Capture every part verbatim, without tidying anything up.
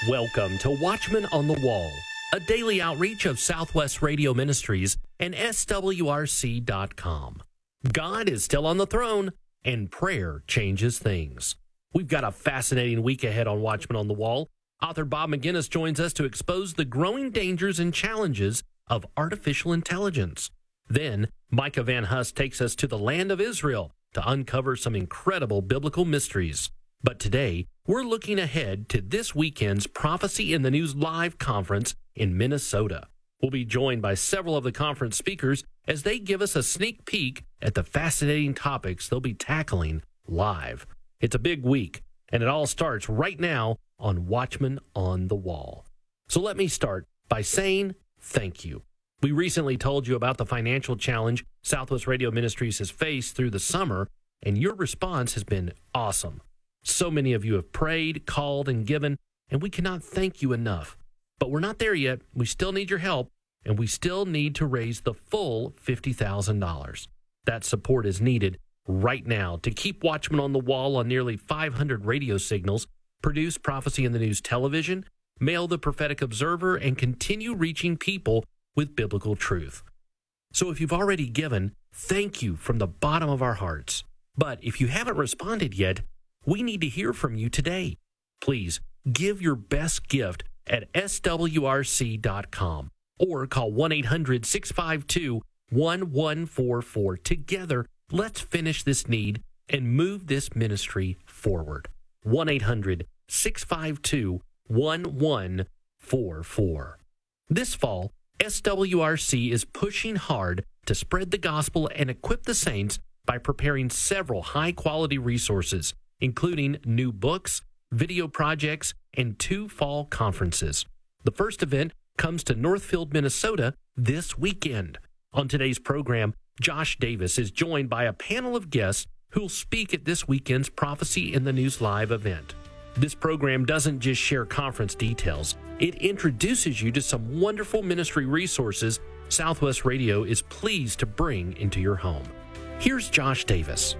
Welcome to Watchmen on the Wall, a daily outreach of Southwest Radio Ministries and S W R C dot com. God is still on the throne, and prayer changes things. We've got a fascinating week ahead on Watchmen on the Wall. Author Bob McGinnis joins us to expose the growing dangers and challenges of artificial intelligence. Then, Micah Van Huss takes us to the land of Israel to uncover some incredible biblical mysteries. But today, we're looking ahead to this weekend's Prophecy in the News Live conference in Minnesota. We'll be joined by several of the conference speakers as they give us a sneak peek at the fascinating topics they'll be tackling live. It's a big week, and it all starts right now on Watchmen on the Wall. So let me start by saying thank you. We recently told you about the financial challenge Southwest Radio Ministries has faced through the summer, and your response has been awesome. So many of you have prayed, called, and given, and we cannot thank you enough. But we're not there yet. We still need your help, and we still need to raise the full fifty thousand dollars. That support is needed right now to keep Watchmen on the Wall on nearly five hundred radio signals, produce Prophecy in the News television, mail the Prophetic Observer, and continue reaching people with biblical truth. So if you've already given, thank you from the bottom of our hearts. But if you haven't responded yet, we need to hear from you today. Please give your best gift at S W R C dot com or call one eight hundred six five two one one four four. Together, let's finish this need and move this ministry forward. one eight hundred six five two one one four four. This fall, S W R C is pushing hard to spread the gospel and equip the saints by preparing several high-quality resources, including new books, video projects, and two fall conferences. The first event comes to Northfield, Minnesota this weekend. On today's program, Josh Davis is joined by a panel of guests who will speak at this weekend's Prophecy in the News Live event. This program doesn't just share conference details. It introduces you to some wonderful ministry resources Southwest Radio is pleased to bring into your home. Here's Josh Davis.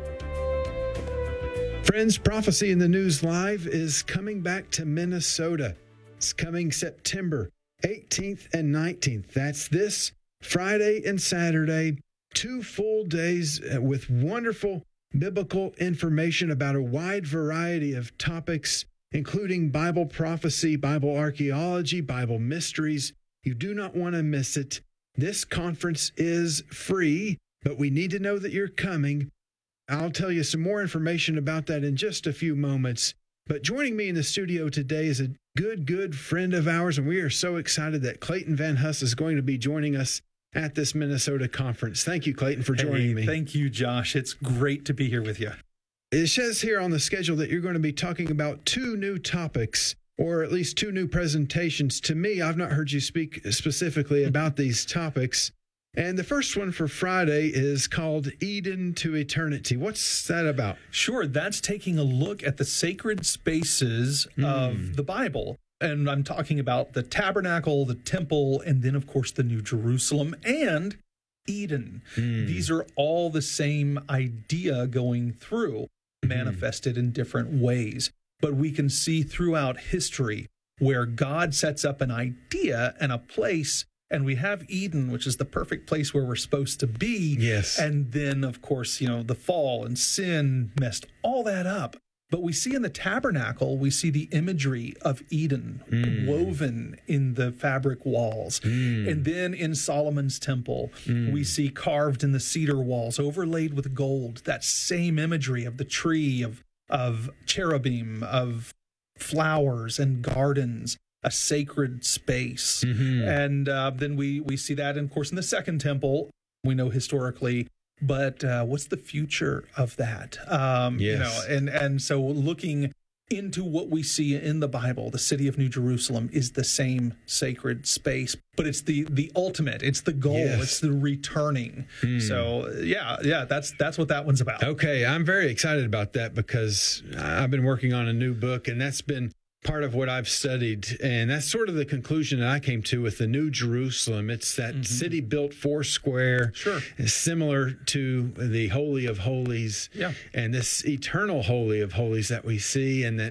Friends, Prophecy in the News Live is coming back to Minnesota. It's coming September eighteenth and nineteenth. That's this Friday and Saturday, two full days with wonderful biblical information about a wide variety of topics, including Bible prophecy, Bible archaeology, Bible mysteries. You do not want to miss it. This conference is free, but we need to know that you're coming. I'll tell you some more information about that in just a few moments. But joining me in the studio today is a good, good friend of ours, and we are so excited that Clayton Van Huss is going to be joining us at this Minnesota conference. Thank you, Clayton, for joining hey, me. Thank you, Josh. It's great to be here with you. It says here on the schedule that you're going to be talking about two new topics, or at least two new presentations. To me, I've not heard you speak specifically about these topics. And the first one for Friday is called Eden to Eternity. What's that about? Sure, that's taking a look at the sacred spaces mm. of the Bible. And I'm talking about the tabernacle, the temple, and then, of course, the New Jerusalem and Eden. Mm. These are all the same idea going through, mm. manifested in different ways. But we can see throughout history where God sets up an idea and a place, and we have Eden, which is the perfect place where we're supposed to be. Yes. And then, of course, you know, the fall and sin messed all that up. But we see in the tabernacle, we see the imagery of Eden mm. woven in the fabric walls. Mm. And then in Solomon's temple, mm. we see carved in the cedar walls, overlaid with gold, that same imagery of the tree, of, of cherubim, of flowers and gardens, a sacred space. Mm-hmm. And uh, then we, we see that, of course, in the second temple, we know historically. But uh, what's the future of that? Um, yes. You know, and, and so looking into what we see in the Bible, the city of New Jerusalem is the same sacred space, but it's the the ultimate. It's the goal. Yes. It's the returning. Hmm. So yeah, yeah, that's that's what that one's about. Okay, I'm very excited about that because I've been working on a new book, and that's been part of what I've studied, and that's sort of the conclusion that I came to with the New Jerusalem. It's that mm-hmm. city built four square, sure, similar to the Holy of Holies, yeah, and this eternal Holy of Holies that we see, and that